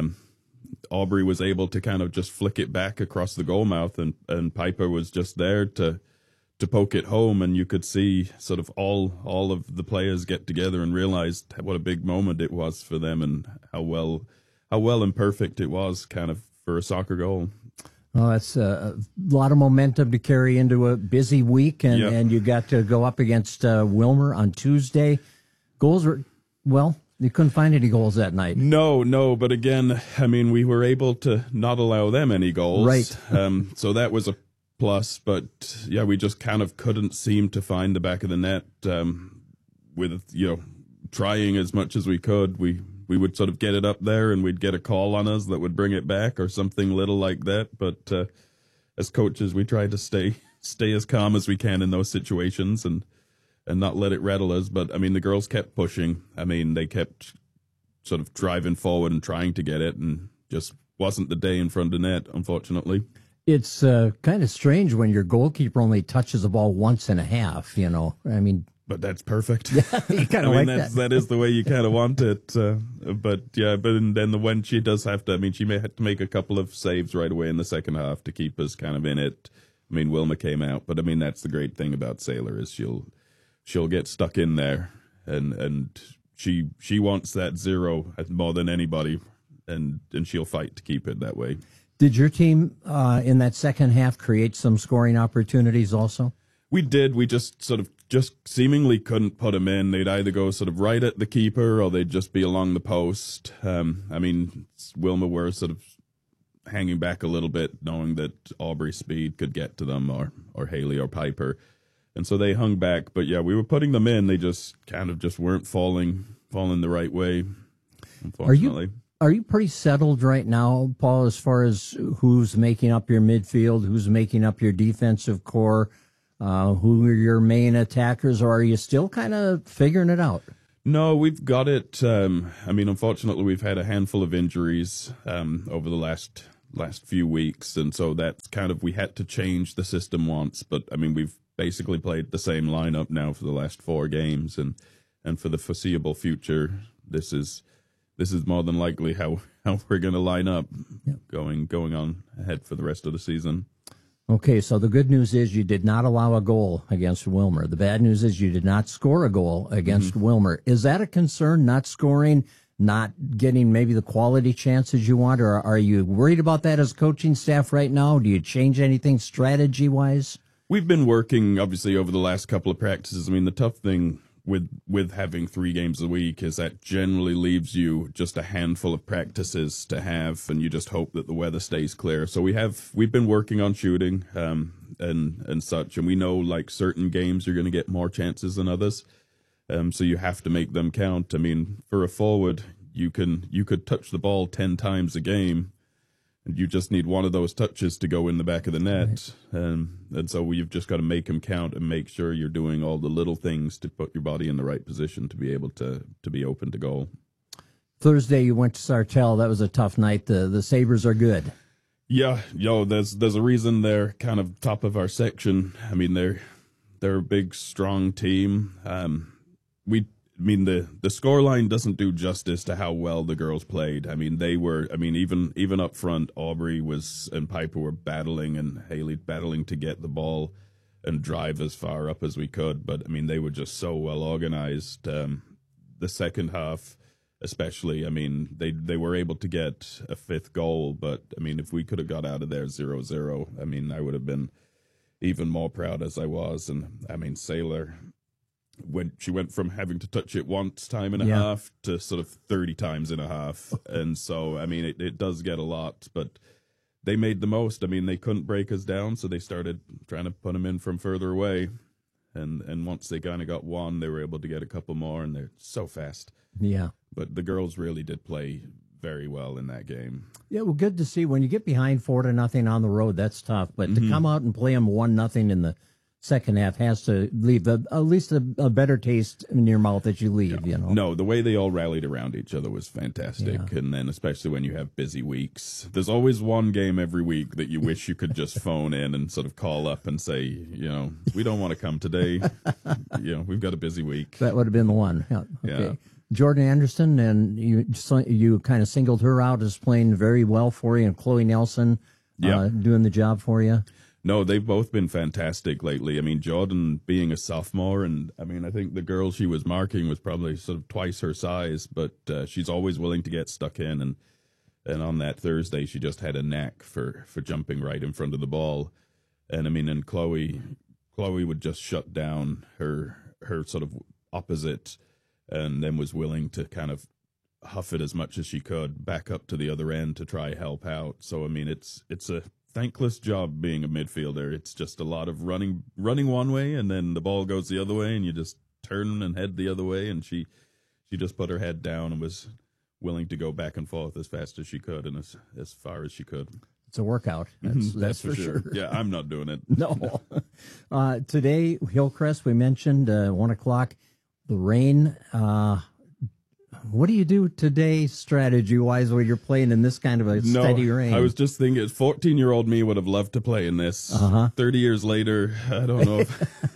Aubrey was able to kind of just flick it back across the goal mouth, and Piper was just there to poke it home, and you could see sort of all of the players get together and realize what a big moment it was for them, and how well and perfect it was kind of for a soccer goal. Well, that's a lot of momentum to carry into a busy week, and you got to go up against Wilmer on Tuesday. Goals were, well, you couldn't find any goals that night. No, but again, I mean, we were able to not allow them any goals. Right. So that was a plus, but we just kind of couldn't seem to find the back of the net with, trying as much as we could. We would sort of get it up there, and we'd get a call on us that would bring it back or something little like that. But as coaches, we try to stay as calm as we can in those situations and not let it rattle us. But, I mean, the girls kept pushing. I mean, they kept sort of driving forward and trying to get it, and just wasn't the day in front of net, unfortunately. It's kind of strange when your goalkeeper only touches the ball once and a half, I mean... But that's perfect. Yeah, you kind of like that. That is the way you kind of want it. But then when she does have to, I mean, she may have to make a couple of saves right away in the second half to keep us kind of in it. I mean, Wilma came out, but I mean, that's the great thing about Sailor is she'll get stuck in there, and she wants that zero more than anybody, and she'll fight to keep it that way. Did your team in that second half create some scoring opportunities also? We did. We just seemingly couldn't put them in. They'd either go sort of right at the keeper, or they'd just be along the post. I mean, Wilma were sort of hanging back a little bit, knowing that Aubrey's speed could get to them, or Haley or Piper. And so they hung back. But yeah, we were putting them in. They just kind of just weren't falling the right way, unfortunately. Are you pretty settled right now, Paul, as far as who's making up your midfield, who's making up your defensive core? Who are your main attackers, or are you still kind of figuring it out? No, we've got it. I mean, unfortunately, we've had a handful of injuries over the last last few weeks, and so that's kind of, we had to change the system once, but I mean, we've basically played the same lineup now for the last 4 games, and for the foreseeable future, this is more than likely how we're going to line up going on ahead for the rest of the season. Okay, so the good news is you did not allow a goal against Wilmer. The bad news is you did not score a goal against Wilmer. Is that a concern, not scoring, not getting maybe the quality chances you want, or are you worried about that as coaching staff right now? Do you change anything strategy-wise? We've been working, obviously, over the last couple of practices. I mean, the tough thing with having 3 games a week is that generally leaves you just a handful of practices to have, and you just hope that the weather stays clear. So we've been working on shooting and such, and we know like certain games you're going to get more chances than others. So you have to make them count. I mean, for a forward, you could touch the ball 10 times a game, and you just need one of those touches to go in the back of the net. Right. And so you've just got to make them count and make sure you're doing all the little things to put your body in the right position to be able to be open to goal. Thursday you went to Sartell. That was a tough night. The Sabres are good. Yeah, there's a reason they're kind of top of our section. I mean, they're a big, strong team. The scoreline doesn't do justice to how well the girls played. I mean, even up front, Aubrey and Piper were battling, and Haley battling to get the ball and drive as far up as we could. But I mean, they were just so well organized. The second half, especially, I mean, they were able to get a 5th goal. But I mean, if we could have got out of there 0-0, I mean, I would have been even more proud as I was. And I mean, Saylor, when she went from having to touch it once time and a half to sort of 30 times and a half. And so, I mean, it does get a lot, but they made the most. I mean, they couldn't break us down, so they started trying to put them in from further away. And once they kind of got one, they were able to get a couple more, and they're so fast. Yeah. But the girls really did play very well in that game. Yeah, well, good to see. When you get behind 4-0 on the road, that's tough. But to come out and play them 1-0 in the second half has to leave at least a better taste in your mouth as you leave, you know. No, the way they all rallied around each other was fantastic. Yeah. And then especially when you have busy weeks, there's always one game every week that you wish you could just phone in and sort of call up and say, you know, we don't want to come today. You know, we've got a busy week. That would have been the one. Yeah. Okay. Yeah. Jordan Anderson, and you kind of singled her out as playing very well for you, and Chloe Nelson doing the job for you. No, they've both been fantastic lately. I mean, Jordan being a sophomore, and I mean, I think the girl she was marking was probably sort of twice her size, but she's always willing to get stuck in. And on that Thursday, she just had a knack for jumping right in front of the ball. And I mean, and Chloe would just shut down her sort of opposite, and then was willing to kind of huff it as much as she could back up to the other end to try help out. So I mean, it's a thankless job being a midfielder. It's just a lot of running one way, and then the ball goes the other way, and you just turn and head the other way. And she just put her head down and was willing to go back and forth as fast as she could and as far as she could. It's a workout. That's for sure. Yeah, I'm not doing it. No. Today, Hillcrest, we mentioned 1:00. The rain. What do you do today, strategy-wise, when you're playing in this kind of a steady rain? I was just thinking, 14-year-old me would have loved to play in this. 30 years later, I don't know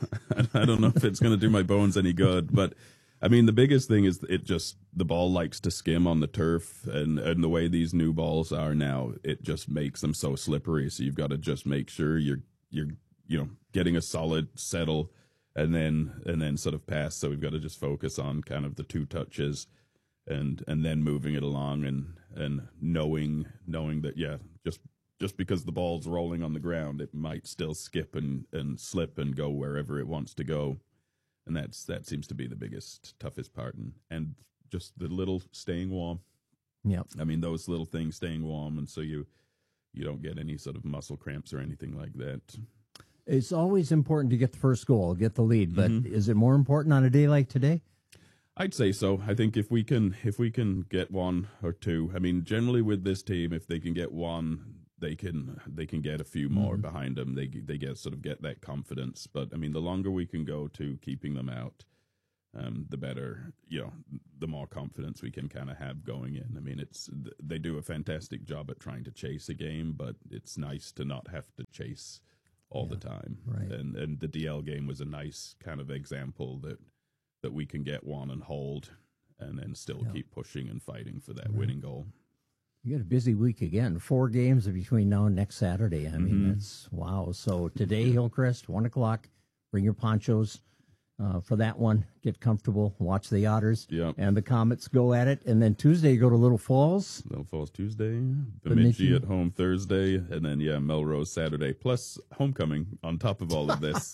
if it's going to do my bones any good. But I mean, the biggest thing is the ball likes to skim on the turf, and the way these new balls are now, it just makes them so slippery. So you've got to just make sure you're getting a solid settle, and then sort of pass. So we've got to just focus on kind of the 2 touches. And then moving it along and knowing that just because the ball's rolling on the ground, it might still skip and slip and go wherever it wants to go, and that seems to be the toughest part, and just the little staying warm. Yeah, I mean, those little things, staying warm, and so you don't get any sort of muscle cramps or anything like that. It's always important to get the first goal, get the lead, but is it more important on a day like today? I'd say so. I think if we can get 1 or 2, I mean, generally with this team, if they can get 1, they can get a few more behind them. They get that confidence. But I mean, the longer we can go to keeping them out, the better, the more confidence we can kind of have going in. I mean, they do a fantastic job at trying to chase a game, but it's nice to not have to chase all the time. Right. And the DL game was a nice kind of example that we can get one and hold and then still keep pushing and fighting for that winning goal. You got a busy week again. 4 games between now and next Saturday. I mean, that's wow. So today, Hillcrest, 1 o'clock. Bring your ponchos for that one. Get comfortable. Watch the Otters. Yep. And the Comets go at it. And then Tuesday, you go to Little Falls. Little Falls Tuesday. Bemidji at home Thursday. And then, Melrose Saturday. Plus homecoming on top of all of this.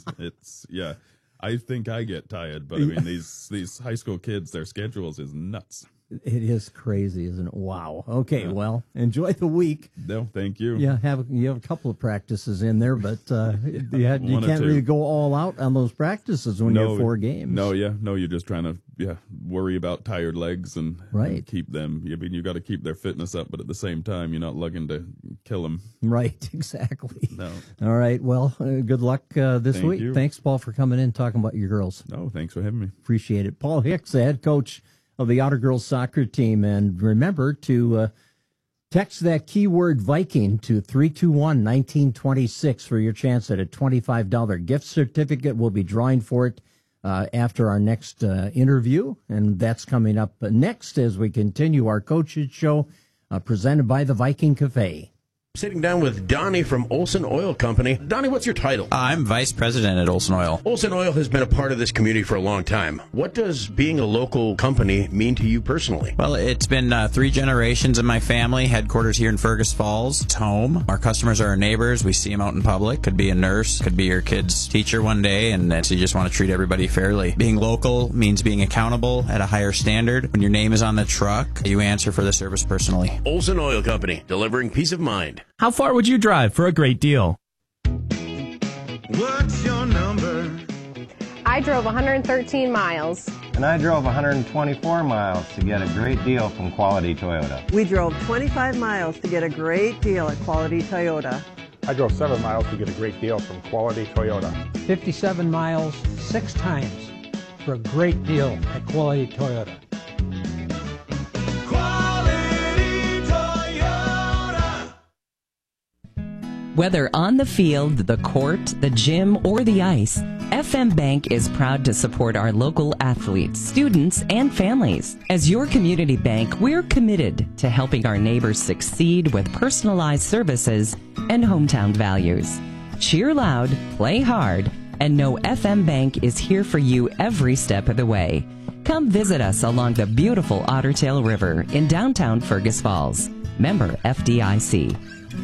I think I get tired. But, I mean, these high school kids, their schedules is nuts. It is crazy, isn't it? Wow. Okay, well, enjoy the week. No, thank you. Yeah, you have a couple of practices in there, but you can't really go all out on those practices when you have 4 games. No, you're just trying to worry about tired legs and keep them. I mean, you got to keep their fitness up, but at the same time, you're not looking to kill them. Right, exactly. No. All right, well, good luck this week. You. Thanks, Paul, for coming in talking about your girls. No, thanks for having me. Appreciate it. Paul Hicks, the head coach of the Otter Girls soccer team. And remember to text that keyword Viking to 321-1926 for your chance at a $25 gift certificate. We'll be drawing for it after our next interview, and that's coming up next as we continue our Coaches Show presented by the Viking Cafe. Sitting down with Donnie from Olson Oil Company. Donnie, what's your title? I'm Vice President at Olson Oil. Olson Oil has been a part of this community for a long time. What does being a local company mean to you personally? Well, it's been 3 generations of my family, headquarters here in Fergus Falls. It's home. Our customers are our neighbors. We see them out in public. Could be a nurse, could be your kid's teacher one day, and so you just want to treat everybody fairly. Being local means being accountable at a higher standard. When your name is on the truck, you answer for the service personally. Olson Oil Company, delivering peace of mind. How far would you drive for a great deal? What's your number? I drove 113 miles. And I drove 124 miles to get a great deal from Quality Toyota. We drove 25 miles to get a great deal at Quality Toyota. I drove 7 miles to get a great deal from Quality Toyota. 57 miles 6 times for a great deal at Quality Toyota. Whether on the field, the court, the gym, or the ice, FM Bank is proud to support our local athletes, students, and families. As your community bank, we're committed to helping our neighbors succeed with personalized services and hometown values. Cheer loud, play hard, and know FM Bank is here for you every step of the way. Come visit us along the beautiful Ottertail River in downtown Fergus Falls. Member FDIC.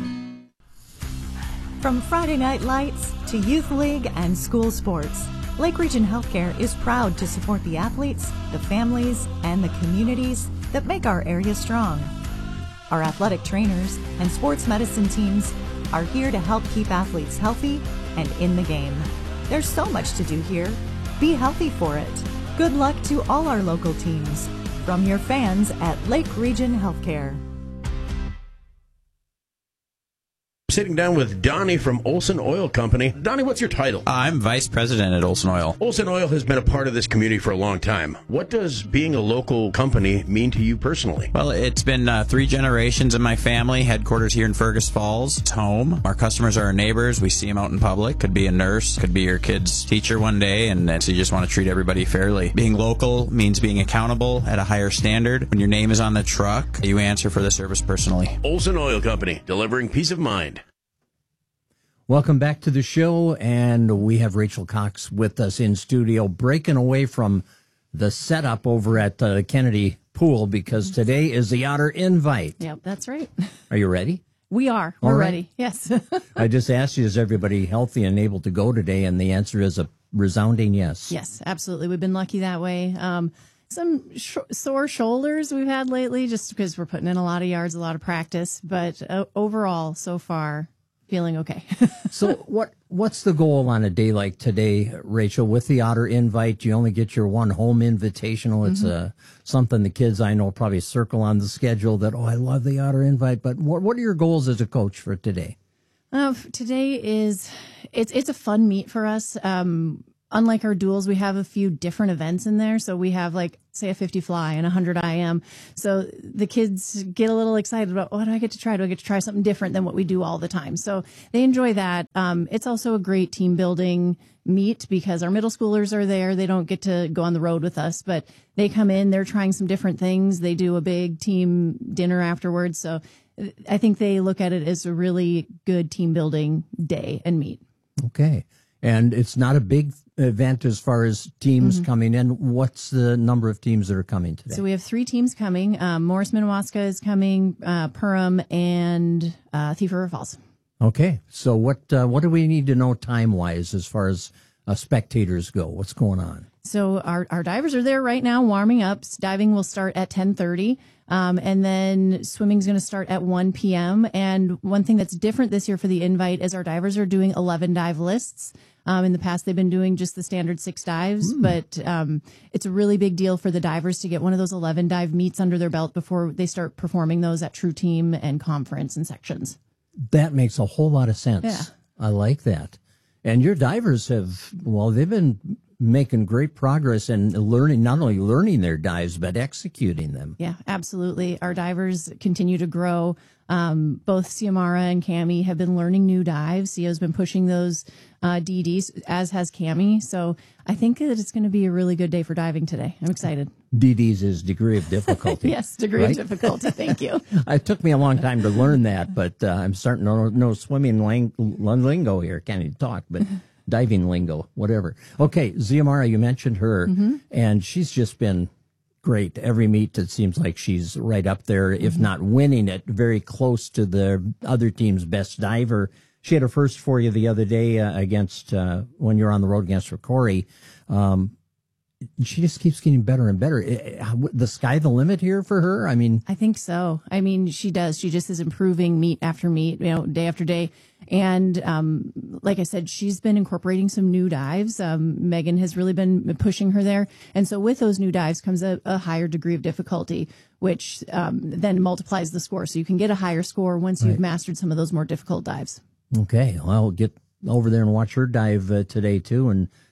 From Friday Night Lights to Youth League and school sports, Lake Region Healthcare is proud to support the athletes, the families, and the communities that make our area strong. Our athletic trainers and sports medicine teams are here to help keep athletes healthy and in the game. There's so much to do here. Be healthy for it. Good luck to all our local teams. From your fans at Lake Region Healthcare. Sitting down with Donnie from Olson Oil Company. Donnie, what's your title? I'm Vice President at Olson Oil. Olson Oil has been a part of this community for a long time. What does being a local company mean to you personally? Well, it's been 3 generations of my family, headquarters here in Fergus Falls. It's home. Our customers are our neighbors. We see them out in public. Could be a nurse, could be your kid's teacher one day, and so you just want to treat everybody fairly. Being local means being accountable at a higher standard. When your name is on the truck, you answer for the service personally. Olson Oil Company, delivering peace of mind. Welcome back to the show, and we have Rachel Cox with us in studio, breaking away from the setup over at the Kennedy Pool because today is the Otter Invite. Yep, that's right. Are you ready? We are. We're ready. Yes. I just asked you, is everybody healthy and able to go today? And the answer is a resounding yes. Yes, absolutely. We've been lucky that way. Some sore shoulders we've had lately just because we're putting in a lot of yards, a lot of practice. But overall, so far, feeling okay. So what's the goal on a day like today, Rachel? With the Otter Invite, you only get your one home invitational. It's something the kids I know probably circle on the schedule that, I love the Otter Invite. But what are your goals as a coach for today? Today is, it's a fun meet for us. unlike our duels, we have a few different events in there. So we have like, say, a 50 fly and 100 IM. So the kids get a little excited about, what do I get to try? Do I get to try something different than what we do all the time? So they enjoy that. It's also a great team building meet because our middle schoolers are there. They don't get to go on the road with us, but they come in, they're trying some different things. They do a big team dinner afterwards. So I think they look at it as a really good team building day and meet. Okay. And it's not a big event as far as teams coming in. What's the number of teams that are coming today? So we have 3 teams coming. Morris Minnewaska is coming, Perham, and Thief River Falls. Okay. So what do we need to know time-wise as far as spectators go? What's going on? So our divers are there right now warming up. Diving will start at 10:30. And then swimming's going to start at 1 p.m. And one thing that's different this year for the invite is our divers are doing 11 dive lists. In the past, they've been doing just the standard 6 dives, but it's a really big deal for the divers to get one of those 11 dive meets under their belt before they start performing those at True Team and conference and sections. That makes a whole lot of sense. Yeah. I like that. And your divers they've been making great progress in learning, not only learning their dives, but executing them. Yeah, absolutely. Our divers continue to grow. Both Xiomara and Cami have been learning new dives. Sio's been pushing those DDs, as has Cami. So I think that it's going to be a really good day for diving today. I'm excited. DDs is degree of difficulty. Yes, degree of difficulty. Thank you. It took me a long time to learn that, but I'm starting to know swimming lingo here. Can't even talk, but diving lingo, whatever. Okay, Xiomara, you mentioned her, and she's just been great. Every meet, it seems like she's right up there, if not winning it, very close to the other team's best diver. She had her first for you the other day against, when you're on the road against Rocori. She just keeps getting better and better. The sky the limit here for her? I mean, I think so. I mean, she does. She just is improving meet after meet, day after day. And like I said, she's been incorporating some new dives. Megan has really been pushing her there. And so with those new dives comes a higher degree of difficulty, which then multiplies the score. So you can get a higher score once you've mastered some of those more difficult dives. Okay. Well, get over there and watch her dive today too,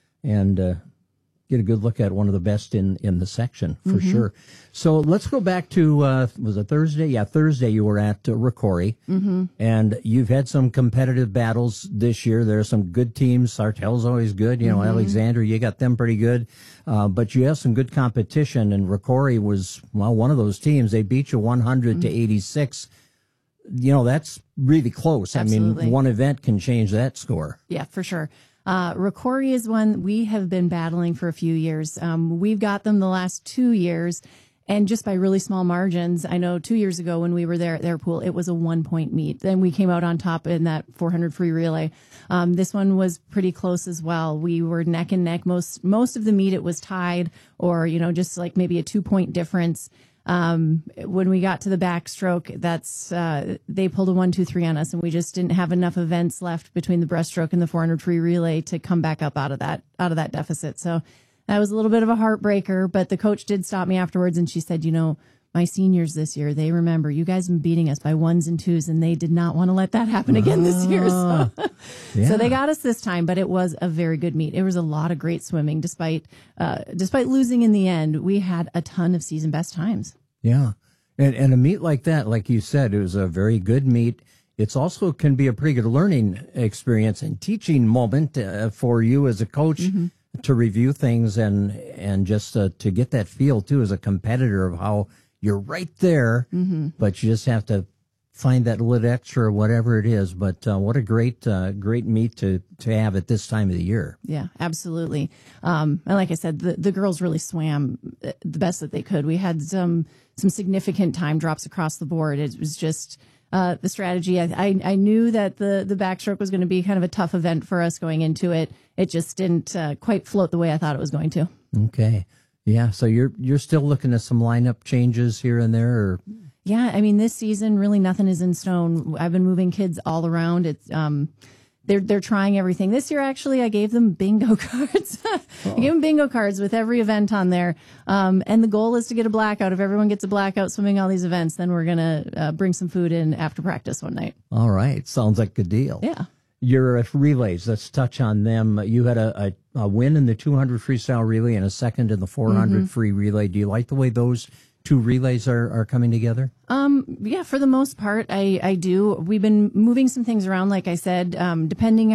and get a good look at one of the best in the section for sure. So let's go back to, was it Thursday? Yeah, Thursday you were at Rocori, and you've had some competitive battles this year. There are some good teams. Sartell's always good. You know, Alexander, you got them pretty good. But you have some good competition, and Rocori was, one of those teams. They beat you 100 to 86. You know, that's really close. Absolutely. I mean, one event can change that score. Yeah, for sure. Rocori is one we have been battling for a few years. We've got them the last 2 years, and just by really small margins. I know 2 years ago when we were there at their pool, it was a 1-point meet. Then we came out on top in that 400 free relay. This one was pretty close as well. We were neck and neck. Most of the meet it was tied, or just like maybe a 2-point difference. When we got to the backstroke, that's they pulled a 1-2-3 on us, and we just didn't have enough events left between the breaststroke and the 400 free relay to come back up out of that deficit. So that was a little bit of a heartbreaker, but the coach did stop me afterwards, and she said, my seniors this year, they remember you guys have been beating us by 1s and 2s, and they did not want to let that happen again this year. So, so they got us this time, but it was a very good meet. It was a lot of great swimming, despite losing in the end. We had a ton of season best times. Yeah. And a meet like that, like you said, it was a very good meet. It's also can be a pretty good learning experience and teaching moment for you as a coach to review things and just to get that feel too as a competitor of how you're right there, but you just have to find that little extra or whatever it is. But what a great meet to have at this time of the year. Yeah, absolutely. And like I said, the girls really swam the best that they could. We had some significant time drops across the board. It was just the strategy. I knew that the backstroke was going to be kind of a tough event for us going into it. It just didn't quite float the way I thought it was going to. Okay. Yeah, so you're still looking at some lineup changes here and there, or? Yeah, I mean, this season really nothing is in stone. I've been moving kids all around. It's they're trying everything. This year, actually, I gave them bingo cards. I gave them bingo cards with every event on there, and the goal is to get a blackout. If everyone gets a blackout swimming all these events, then we're gonna bring some food in after practice one night. All right, sounds like a good deal. Yeah. Your relays, let's touch on them. You had a win in the 200 freestyle relay and a second in the 400 free relay. Do you like the way those two relays are coming together? Yeah, for the most part, I do. We've been moving some things around, like I said, depending